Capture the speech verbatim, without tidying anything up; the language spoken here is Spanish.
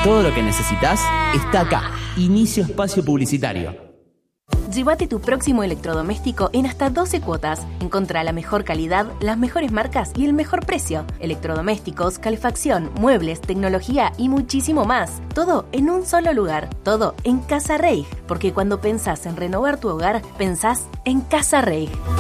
Todo lo que necesitas está acá. Inicio espacio publicitario. Llévate tu próximo electrodoméstico en hasta doce cuotas. Encontrá la mejor calidad, las mejores marcas y el mejor precio. Electrodomésticos, calefacción, muebles, tecnología y muchísimo más. Todo en un solo lugar. Todo en Casa Reig. Porque cuando pensás en renovar tu hogar, pensás en Casa Reig.